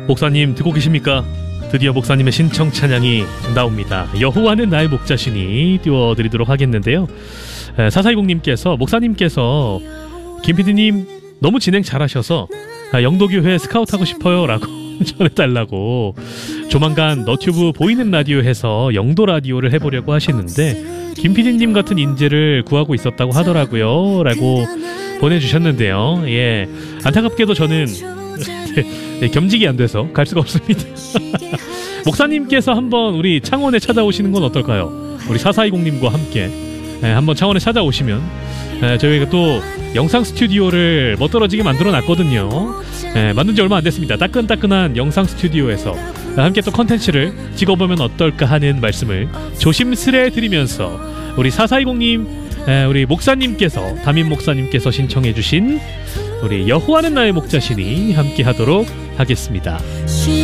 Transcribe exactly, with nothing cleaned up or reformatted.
목사님 듣고 계십니까? 드디어 목사님의 신청 찬양이 나옵니다. 여호와는 나의 목자시니 띄워드리도록 하겠는데요. 사사이공님께서 목사님께서 김피디님 너무 진행 잘하셔서 영도교회 스카우트하고 싶어요 라고 전해달라고 조만간 너튜브 보이는 라디오에서 영도 라디오를 해보려고 하시는데 김피디님 같은 인재를 구하고 있었다고 하더라고요 라고 보내주셨는데요. 예, 안타깝게도 저는 네, 겸직이 안 돼서 갈 수가 없습니다. 목사님께서 한번 우리 창원에 찾아오시는 건 어떨까요? 우리 사사이공님과 함께 네, 한번 창원에 찾아오시면 네, 저희가 또 영상 스튜디오를 멋들어지게 만들어 놨거든요. 네, 만든 지 얼마 안 됐습니다. 따끈따끈한 영상 스튜디오에서 함께 또 컨텐츠를 찍어보면 어떨까 하는 말씀을 조심스레 드리면서 우리 사사이공님, 우리 목사님께서, 담임 목사님께서 신청해주신 우리 여호와는 나의 목자시니 함께 하도록 하겠습니다.